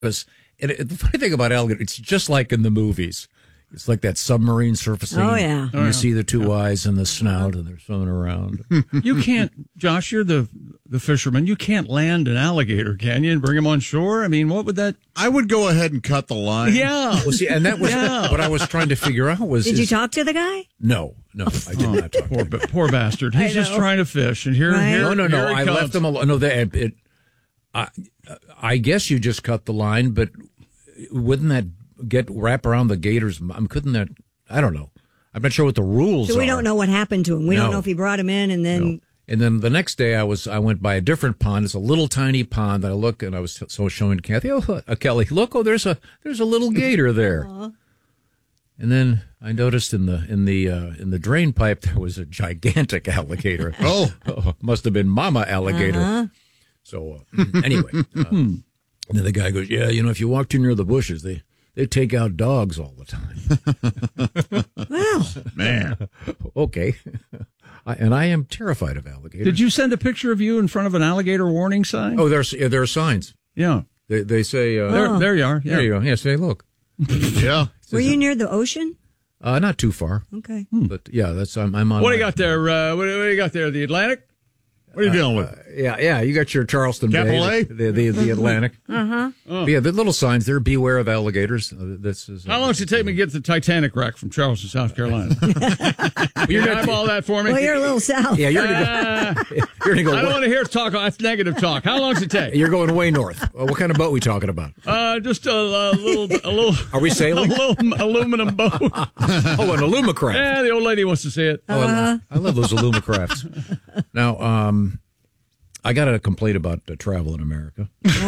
The funny thing about alligator, it's just like in the movies. It's like that submarine surfacing. Oh, yeah. And you see the two eyes and the snout, and they're swimming around. You can't, Josh, you're the fisherman. You can't land an alligator, can you, and bring him on shore? I mean, what would that... I would go ahead and cut the line. Yeah. Well, see, and that was what I was trying to figure out was... Did you talk to the guy? No, I did not talk to him. Poor bastard. He's just trying to fish, and here No. here I left him alone. No, I guess you just cut the line, but wouldn't that wrap around the gator's? Couldn't that? I don't know. I'm not sure what the rules are. So we don't know what happened to him. We don't know if he brought him in and then. No. And then the next day, I went by a different pond. It's a little tiny pond. I look and I was showing Kathy, Kelly, look, there's a little gator there. Aww. And then I noticed in the drain pipe there was a gigantic alligator. Must have been Mama Alligator. Uh-huh. So anyway, and then the guy goes, yeah, if you walk too near the bushes, they take out dogs all the time. Well, man, okay. And I am terrified of alligators. Did you send a picture of you in front of an alligator warning sign? Oh, there are signs. Yeah. They say there you are. Yeah. There you go. Yeah, say look. Yeah. Were you near the ocean? Not too far. Okay. But yeah, I'm on. What do you got there? What do you got there? The Atlantic? What are you dealing with? Yeah, you got your Charleston Capital Bay, the Atlantic. Uh-huh. Yeah, the little signs there, beware of alligators. This is. How long does it take me to get the Titanic wreck from Charleston, South Carolina? You're going to eyeball that for me? Well, you're a little south. Yeah, you're going to go. I don't want to hear talk. That's negative talk. How long does it take? You're going way north. What kind of boat are we talking about? Just a little. Are we sailing? A little aluminum boat. Oh, an Alumacraft. Yeah, the old lady wants to see it. I love those Alumacrafts. Now, I got a complaint about travel in America.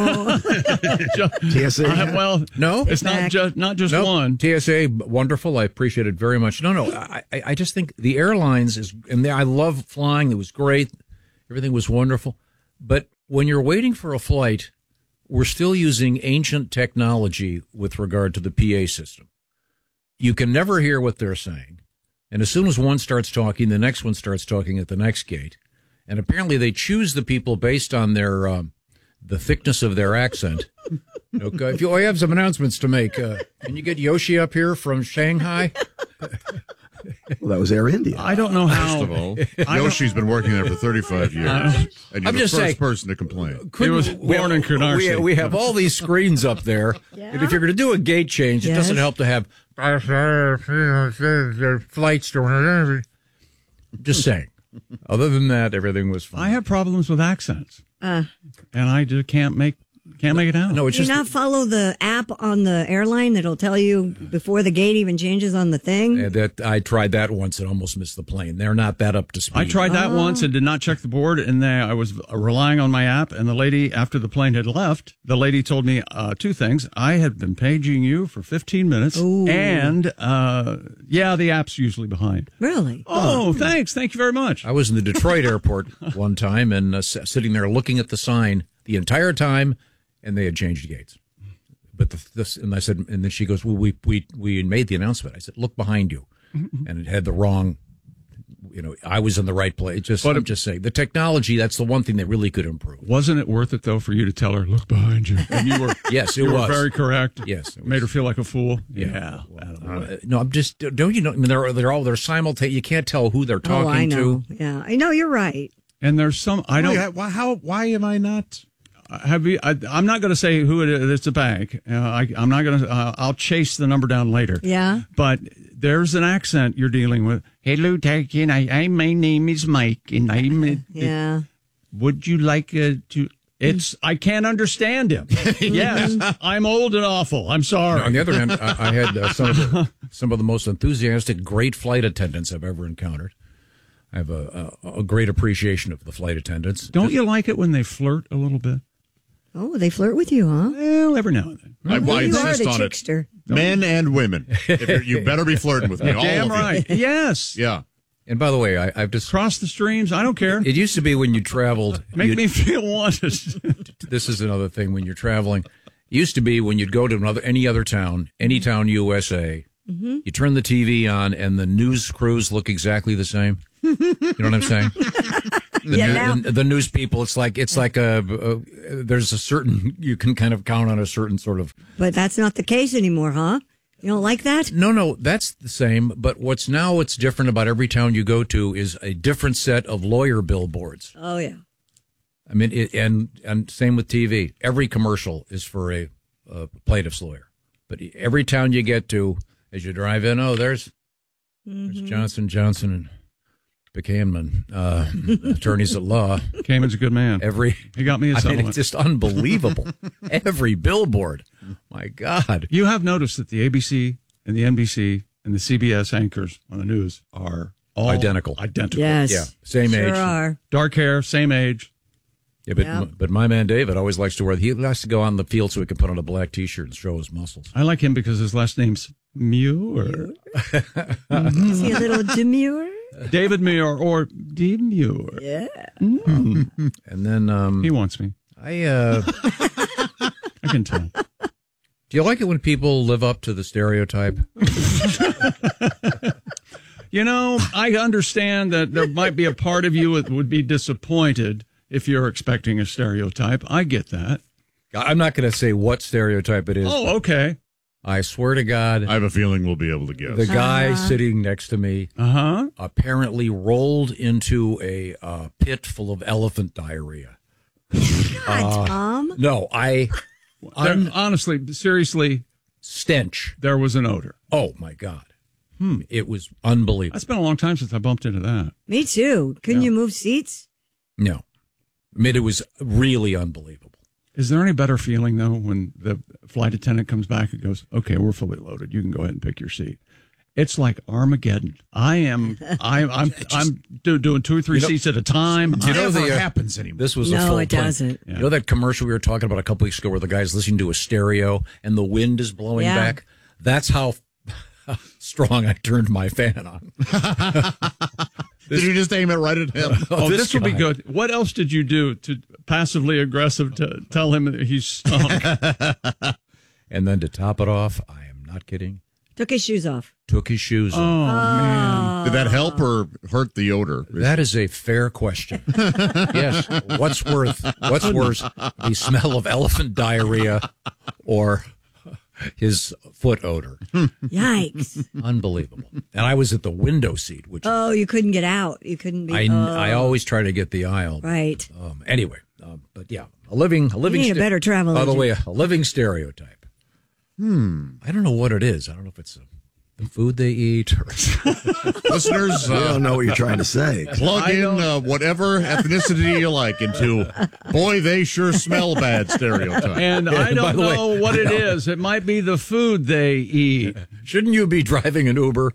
TSA. Well, no, it's not just one. TSA, wonderful. I appreciate it very much. No. I just think the airlines I love flying. It was great. Everything was wonderful. But when you're waiting for a flight, we're still using ancient technology with regard to the PA system. You can never hear what they're saying. And as soon as one starts talking, the next one starts talking at the next gate. And apparently they choose the people based on their the thickness of their accent. Okay, I have some announcements to make. Can you get Yoshi up here from Shanghai? Well, that was Air India. I don't know how. First of all, Yoshi's been working there for 35 years. And you're the first person to complain. He was born in Canarsie. We have all these screens up there. Yeah. And if you're going to do a gate change, it doesn't help to have flights to... Just saying. Other than that, everything was fine. I have problems with accents, and I just can't make it out. No, it's Do you just not follow the app on the airline that'll tell you before the gate even changes on the thing? that I tried that once and almost missed the plane. They're not that up to speed. I tried that once and did not check the board, and I was relying on my app. And the lady, after the plane had left, the lady told me two things: I had been paging you for 15 minutes, and the app's usually behind. Really? Oh, thanks, thank you very much. I was in the Detroit airport one time and sitting there looking at the sign the entire time. And they had changed gates, but and I said, and then she goes, "Well, we made the announcement." I said, "Look behind you," and it had the wrong. I was in the right place. I'm just saying, the technology. That's the one thing that really could improve. Wasn't it worth it though for you to tell her, "Look behind you"? And you were yes, it you was were very correct. Yes, made her feel like a fool. Yeah. No, I'm just. Don't you know? I mean, they're simultaneous. You can't tell who they're talking I know. to. Yeah, I know. You're right. And there's some. I don't. Why am I not? I'm not going to say who it is. It's a bank. I'm not going to. I'll chase the number down later. Yeah. But there's an accent you're dealing with. Hello, Takin. My name is Mike, and I'm. Yeah. Would you like to? I can't understand him. Yes, I'm old and awful. I'm sorry. On the other hand, I had some of the most enthusiastic, great flight attendants I've ever encountered. I have a great appreciation of the flight attendants. Don't you like it when they flirt a little bit? Oh, they flirt with you, huh? Well, every now and then. I you are insist the on chickster. it. Men and women. You better be flirting with me. All Damn of you. right. Yes. Yeah. And by the way, I've just cross the streams. I don't care. It used to be when you traveled. Make me feel wanted. This is another thing when you're traveling. It used to be when you'd go to any other town, any town USA, you turn the TV on and the news crews look exactly the same. You know what I'm saying? The news people, it's like there's a certain, you can kind of count on a certain sort of. But that's not the case anymore, huh? You don't like that? No, that's the same. But what's different about every town you go to is a different set of lawyer billboards. Oh, yeah. I mean, and same with TV. Every commercial is for a plaintiff's lawyer. But every town you get to, as you drive in, there's Johnson and Buchanan, attorneys at law. Cayman's a good man. He got me a settlement. It's just unbelievable. Every billboard. My God. You have noticed that the ABC and the NBC and the CBS anchors on the news are all identical. Yes. Yeah. Same age. Are. Dark hair, same age. Yeah, but my man David always likes to he likes to go on the field so he can put on a black T-shirt and show his muscles. I like him because his last name's Muir. Is he a little demure? David Muir or Demure. Yeah. And then he wants me. I can tell. Do you like it when people live up to the stereotype? I understand that there might be a part of you that would be disappointed if you're expecting a stereotype. I get that. I'm not going to say what stereotype it is. Oh, okay. I swear to God. I have a feeling we'll be able to guess. The guy sitting next to me apparently rolled into a pit full of elephant diarrhea. God, Tom. No, honestly, seriously. Stench. There was an odor. Oh, my God. It was unbelievable. It's been a long time since I bumped into that. Me too. Couldn't you move seats? No. I mean, it was really unbelievable. Is there any better feeling, though, when the flight attendant comes back and goes, okay, we're fully loaded. You can go ahead and pick your seat. It's like Armageddon. I'm doing 2 or 3 seats at a time. It never happens anymore. This was a full No, it plane. doesn't. Yeah. You know that commercial we were talking about a couple weeks ago where the guy's listening to a stereo and the wind is blowing back? That's how strong I turned my fan on. Did you just aim it right at him? This will be good. What else did you do to passively aggressive to tell him that he's stunk? And then to top it off, I am not kidding. Took his shoes off. Took his shoes off. Man. Did that help or hurt the odor? That is a fair question. Yes. What's worse, the smell of elephant diarrhea or his foot odor? Yikes. Unbelievable. And I was at the window seat, which you couldn't get out. You couldn't be. I always try to get the aisle. Right. Anyway, but yeah, a living. You need a better travel By the agent. way, a living stereotype. I don't know what it is. I don't know if it's the food they eat. Or Listeners, I don't know what you're trying to say. Plug in whatever ethnicity you like into, boy, they sure smell bad stereotype. And I don't know what it is. It might be the food they eat. Shouldn't you be driving an Uber?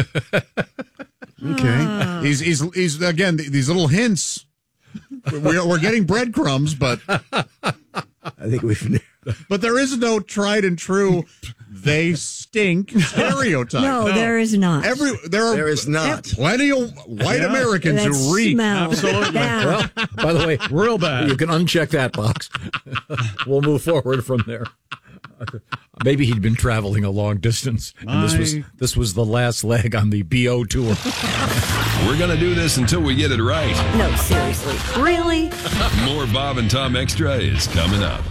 Okay. He's again, these little hints. We're getting breadcrumbs, but I think we've. But there is no tried and true they stink stereotype. No, there is not. There is not. Plenty of white Americans who reek. Smell. Absolutely. Yeah. Well, by the way, Real bad. you can uncheck that box. We'll move forward from there. Maybe he'd been traveling a long distance, and this was the last leg on the BO tour. We're going to do this until we get it right. No, seriously. Really? More Bob and Tom Extra is coming up.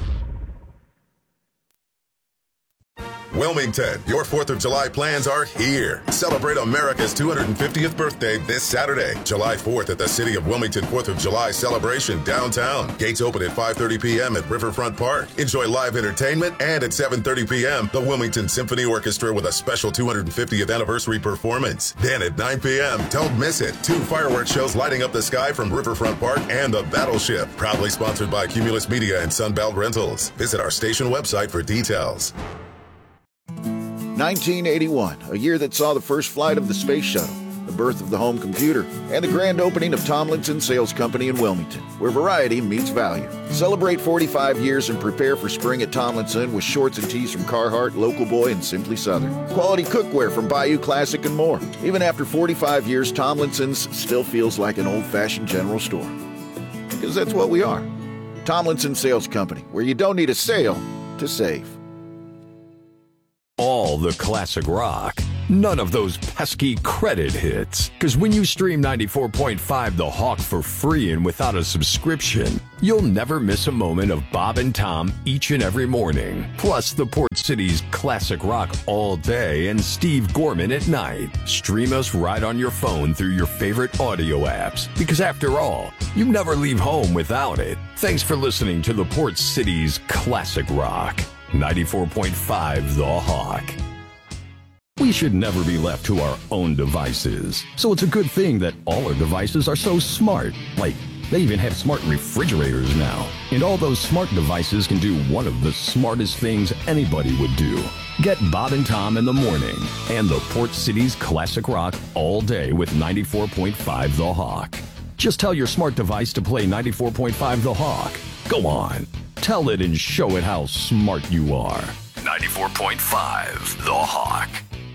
Wilmington, your 4th of July plans are here. Celebrate America's 250th birthday this Saturday, July 4th at the City of Wilmington 4th of July celebration downtown. Gates open at 5:30 p.m. at Riverfront Park. Enjoy live entertainment, and at 7:30 p.m., the Wilmington Symphony Orchestra with a special 250th anniversary performance. Then at 9 p.m., don't miss it. 2 fireworks shows lighting up the sky from Riverfront Park and the Battleship. Proudly sponsored by Cumulus Media and Sunbelt Rentals. Visit our station website for details. 1981, a year that saw the first flight of the space shuttle, the birth of the home computer, and the grand opening of Tomlinson Sales Company in Wilmington, where variety meets value. Celebrate 45 years and prepare for spring at Tomlinson with shorts and tees from Carhartt, Local Boy, and Simply Southern. Quality cookware from Bayou Classic and more. Even after 45 years, Tomlinson's still feels like an old-fashioned general store. Because that's what we are. Tomlinson Sales Company, where you don't need a sale to save. All the classic rock None of those pesky credit hits. Because when you stream 94.5 The Hawk for free and without a subscription, you'll never miss a moment of Bob and Tom each and every morning. Plus the Port City's classic rock all day and Steve Gorman at night. Stream us right on your phone through your favorite audio apps. Because after all, you never leave home without it. Thanks for listening to the Port City's classic rock. 94.5 The Hawk. We should never be left to our own devices. So it's a good thing that all our devices are so smart. Like, they even have smart refrigerators now. And all those smart devices can do one of the smartest things anybody would do. Get Bob and Tom in the morning and the Port City's classic rock all day with 94.5 The Hawk. Just tell your smart device to play 94.5 The Hawk. Go on. Tell it and show it how smart you are. 94.5 The Hawk.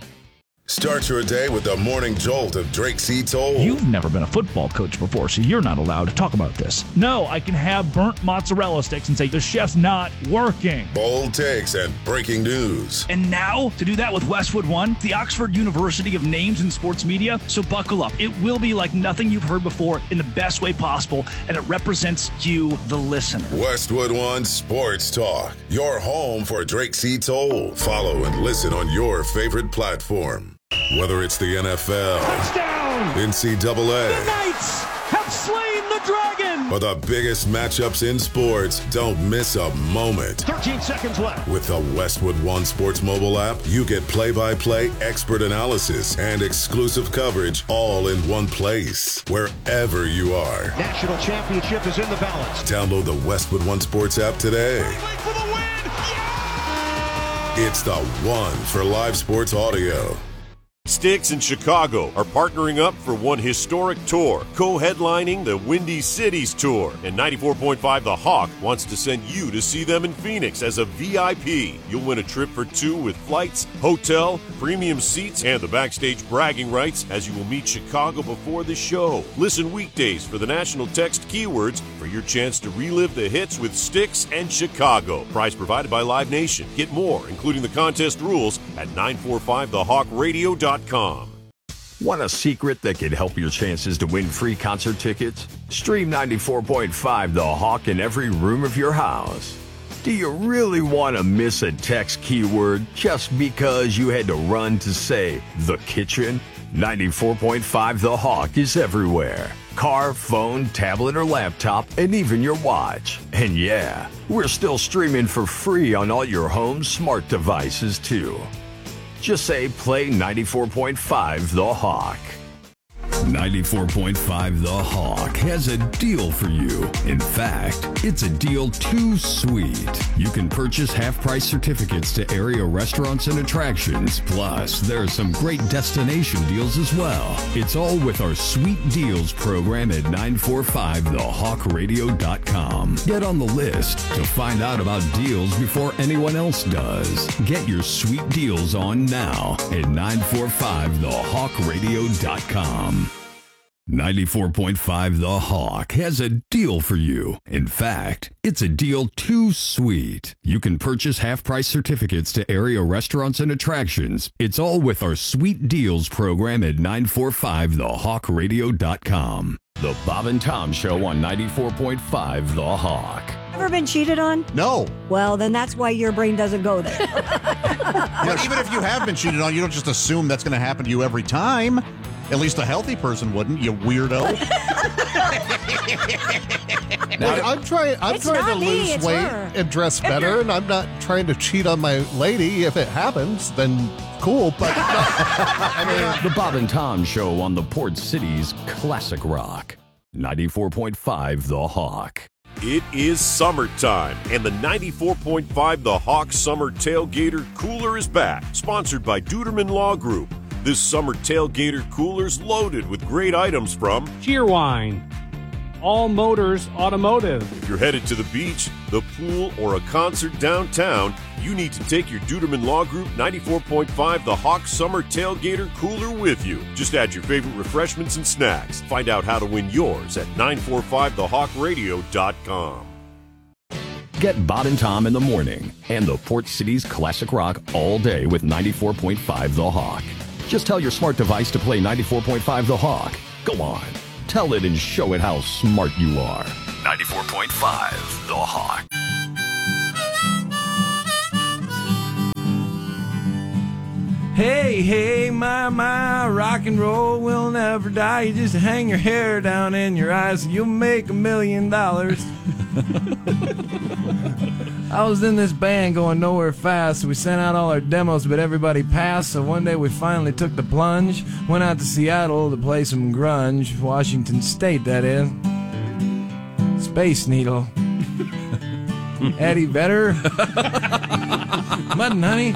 Start your day with the morning jolt of Drake C. Toll. You've never been a football coach before, so you're not allowed to talk about this. No, I can have burnt mozzarella sticks and say the chef's not working. Bold takes and breaking news. And now, to do that with Westwood One, the Oxford University of Names in Sports Media, so buckle up. It will be like nothing you've heard before in the best way possible, and it represents you, the listener. Westwood One Sports Talk, your home for Drake C. Toll. Follow and listen on your favorite platform. Whether it's the NFL, touchdown, NCAA, the Knights have slain the dragon, or the biggest matchups in sports, don't miss a moment. 13 seconds left. With the Westwood One Sports mobile app, you get play-by-play expert analysis and exclusive coverage all in one place, wherever you are. National championship is in the balance. Download the Westwood One Sports app today. For the win! Yeah! It's the one for live sports audio. Styx in Chicago are partnering up for one historic tour, co-headlining the Windy Cities Tour. And 94.5 The Hawk wants to send you to see them in Phoenix as a VIP. You'll win a trip for two with flights, hotel, premium seats, and the backstage bragging rights as you will meet Chicago before the show. Listen weekdays for the national text keywords for your chance to relive the hits with Styx and Chicago. Prize provided by Live Nation. Get more, including the contest rules, at 945thehawkradio.com. Want a secret that could help your chances to win free concert tickets? Stream 94.5 The Hawk in every room of your house. Do you really want to miss a text keyword just because you had to run to say the kitchen? 94.5 The Hawk is everywhere. Car, phone, tablet, or laptop, and even your watch. And yeah, we're still streaming for free on all your home smart devices too. Just say play 94.5 The Hawk. 94.5 The Hawk has a deal for you. In fact, it's a deal too sweet. You can purchase half-price certificates to area restaurants and attractions. Plus, there are some great destination deals as well. It's all with our Sweet Deals program at 945thehawkradio.com. Get on the list to find out about deals before anyone else does. Get your sweet deals on now at 945thehawkradio.com. 94.5 The Hawk has a deal for you. In fact, it's a deal too sweet. You can purchase half-price certificates to area restaurants and attractions. It's all with our Sweet Deals program at 945thehawkradio.com. The Bob and Tom Show on 94.5 The Hawk. Ever been cheated on? No. Well, then that's why your brain doesn't go there. But even if you have been cheated on, you don't just assume that's going to happen to you every time. At least a healthy person wouldn't, you weirdo. Look, I'm trying to lose weight and dress better, and I'm not trying to cheat on my lady. If it happens, then cool. But The Bob and Tom Show on the Port City's classic rock. 94.5 The Hawk. It is summertime, and the 94.5 The Hawk Summer Tailgater Cooler is back, sponsored by Duderman Law Group. This summer tailgater cooler's loaded with great items from Cheerwine, All Motors Automotive. If you're headed to the beach, the pool, or a concert downtown, you need to take your Duderman Law Group 94.5 The Hawk Summer Tailgater Cooler with you. Just add your favorite refreshments and snacks. Find out how to win yours at 945thehawkradio.com. Get Bob and Tom in the morning and the Port City's classic rock all day with 94.5 The Hawk. Just tell your smart device to play 94.5 The Hawk. Go on. Tell it and show it how smart you are. 94.5 The Hawk. Hey, hey, my, rock and roll will never die. You just hang your hair down in your eyes and you'll make $1 million. I was in this band going nowhere fast. We sent out all our demos, but everybody passed. So one day we finally took the plunge. Went out to Seattle to play some grunge. Washington State, that is. Space Needle. Eddie Vedder. Mud and Honey.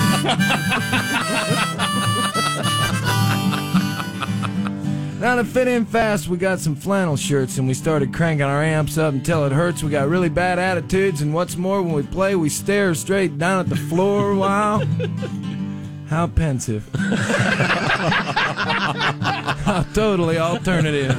Now to fit in fast, we got some flannel shirts and we started cranking our amps up until it hurts. We got really bad attitudes, and what's more, when we play, we stare straight down at the floor a while. How pensive. How totally alternative.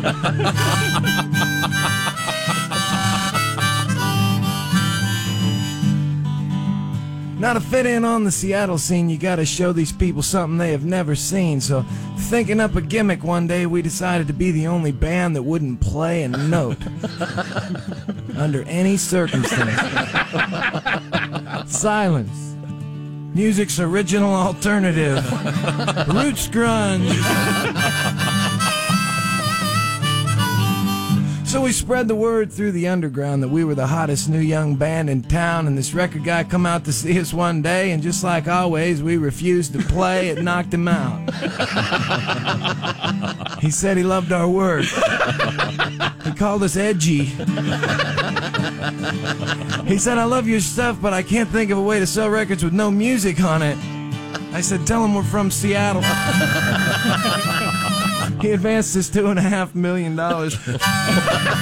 Now to fit in on the Seattle scene, you gotta show these people something they have never seen. So, thinking up a gimmick one day, we decided to be the only band that wouldn't play a note. Under any circumstance. Silence. Music's original alternative. Roots grunge. So we spread the word through the underground that we were the hottest new young band in town, and this record guy come out to see us one day, and just like always, we refused to play. It knocked him out. He said he loved our work. He called us edgy. He said, I love your stuff, but I can't think of a way to sell records with no music on it. I said, tell him we're from Seattle. He advanced us $2.5 million.